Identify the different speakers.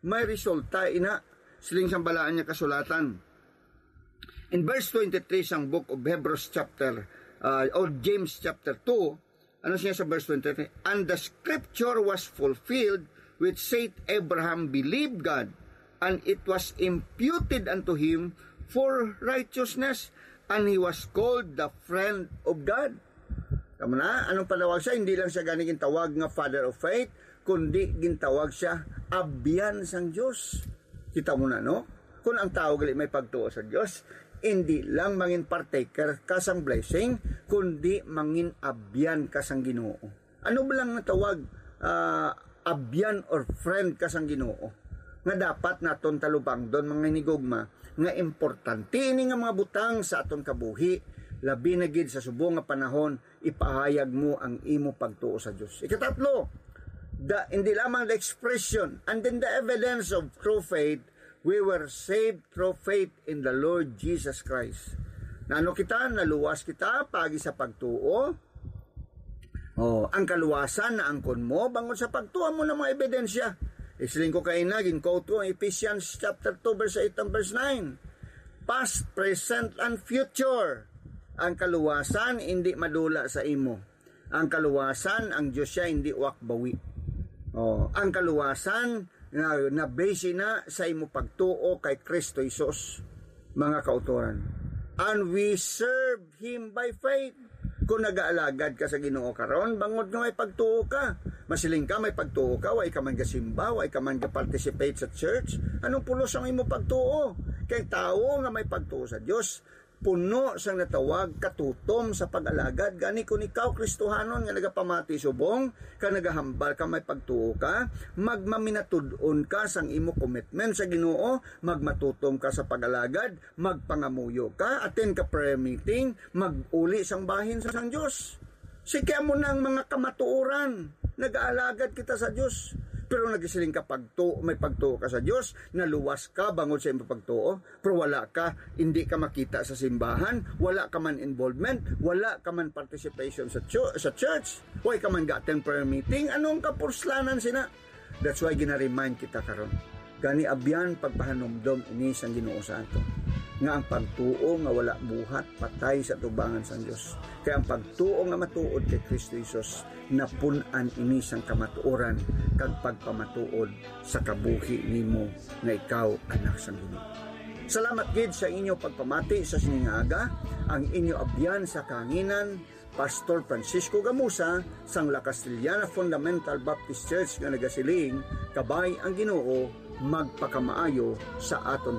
Speaker 1: may resulta ina siling sambalaan niya kasulatan. In verse 23 sang book of Hebrews chapter or James chapter 2, ano siya sa verse 23? And the scripture was fulfilled which said Abraham believed God, and it was imputed unto him for righteousness, and he was called the friend of God. Tama na, anong panawag siya? Hindi lang siya ganing gintawag nga father of faith, kundi gintawag siya abyan sang Diyos. Kita mo na, no? Kung ang tao gali may pagtuo sa Diyos, hindi lang mangin partaker ka sang blessing, kundi mangin abyan ka sang Ginoo. Ano ba lang natawag abyan or friend ka sang Ginoo? Nga dapat naton talubang doon mga hinigugma, nga importante ini nga mga butang sa aton kabuhi, labi na gid sa subong nga panahon, ipahayag mo ang imo pagtuo sa Dios. Ikatatlo, hindi lamang the expression and then the evidence of true faith, we were saved through faith in the Lord Jesus Christ. Nano kita, naluwas kita pagi sa pagtuo. Ang kaluwasan na angkon mo bangon sa pagtuo mo ng mga ebidensya. Isiling ko kayo na, quote ko Ephesians chapter 2 verse 8 and verse 9. Past, present, and future. Ang kaluwasan hindi madula sa imo. Ang kaluwasan ang Diyos siya hindi wakbawi. Ang kaluwasan na base na sa imo pagtuo kay Kristo Jesus, mga kautoran. And we serve Him by faith. Kung nag-aalagad ka sa Ginoo karon, bangod nga may pagtuo ka. Masiling ka, may pagtuo ka, way ka man gasimba, way ka man ga-participate sa church. Anong pulos ang imo pagtuo? Kay tao nga may pagtuo sa Dios, puno sang natawag katutom sa pag-alagad. Gani kung ikaw Kristohanon nga nagapamati subong, ka nagahambal ka may pagtuo ka, magmaminatud-on ka sang imo commitment sa Ginoo, magmatutom ka sa pag-alagad, magpangamuyo ka, attend ka prayer meeting, maguli sang bahin sa sang Dios. Sikya mo nang mga kamatuoran, nag-aalagad kita sa Dios. Pero nagisiling ka may pagtuo ka sa Diyos, naluwas ka bangon sa iyong pagtuo, pero wala ka, hindi ka makita sa simbahan, wala ka man involvement, wala ka man participation sa church, wala ka man ga-attend prayer meeting, anong kapurslanan sina? That's why ginaremind kita karon. Gani abyan pagpahanumdom ini sang Ginoo sa ato. Nga ang pagtuo nga wala buhat, patay sa tubangan sang Dios. Kaya ang pagtuo nga matuod kay Kristo Jesus, napunan ini sang kamatuoran kag pagpamatuod sa kabuhi nimo nga ikaw anak sang Ginoo. Salamat gid sa inyo pagpamati sa siningaga, ang inyo abyan sa kahanginan, Pastor Francisco Gamusa sang La Castellana Fundamental Baptist Church nga nagasiling, kabay ang Ginoo magpakamaayo sa aton